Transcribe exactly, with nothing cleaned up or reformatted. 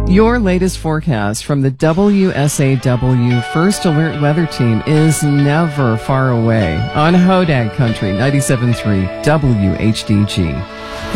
Your latest forecast from the W S A W First Alert Weather Team is never far away on Hodag Country ninety-seven point three W H D G.